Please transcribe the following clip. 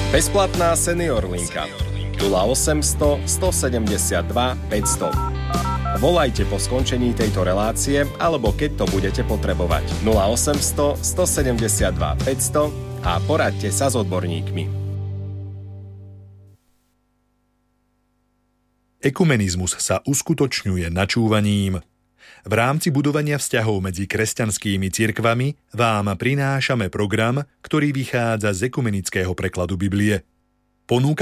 Bezplatná senior linka 0800 172 500. Volajte po skončení tejto relácie alebo keď to budete potrebovať 0800 172 500 a poraďte sa s odborníkmi. Ekumenizmus sa uskutočňuje načúvaním. V rámci budovania vzťahov medzi kresťanskými cirkvami vám prinášame program, ktorý vychádza z ekumenického prekladu Biblie. Ponúka